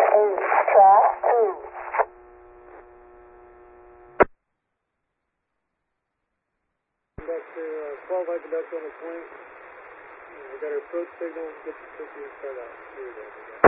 Conductor, 12 high conductor on the point. We got our approach signal. Get the 50 and start out. Here we go.